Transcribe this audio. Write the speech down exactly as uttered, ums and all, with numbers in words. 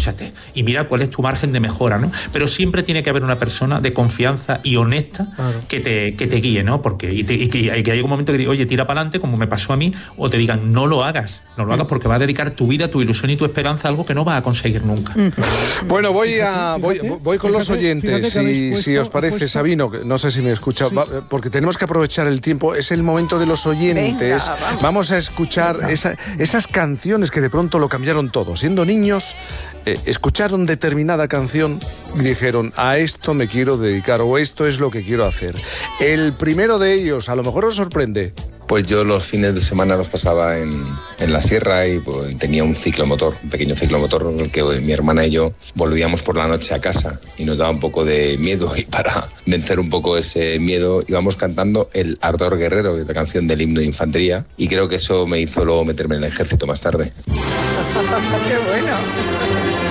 escúchate y mira cuál es tu margen de mejora, ¿no? Pero siempre tiene que haber una persona de confianza y honesta claro. que, te, que te guíe, ¿no? Porque, y, te, y, que, y que haya un momento que diga, oye, tira para adelante, como me pasó a mí, o te digan, no lo hagas, no lo hagas porque vas a dedicar tu vida, tu ilusión y tu esperanza a algo que no vas a conseguir nunca. Bueno, voy a voy, voy con los oyentes, si, si os parece, Sabino, no sé si me escucha, sí. porque tenemos que aprovechar el tiempo, es el momento de los oyentes. Venga, vamos. vamos a escuchar esa, esas canciones que de pronto lo cambiaron todo. Siendo niños, eh, escucharon determinada canción y dijeron, a esto me quiero dedicar o esto es lo que quiero hacer. El primero de ellos, a lo mejor os sorprende. Pues yo los fines de semana los pasaba en, en la sierra y pues, tenía un ciclomotor, un pequeño ciclomotor con el que mi hermana y yo volvíamos por la noche a casa y nos daba un poco de miedo y para vencer un poco ese miedo íbamos cantando El Ardor Guerrero, la canción del himno de infantería, y creo que eso me hizo luego meterme en el ejército más tarde. ¡Qué bueno!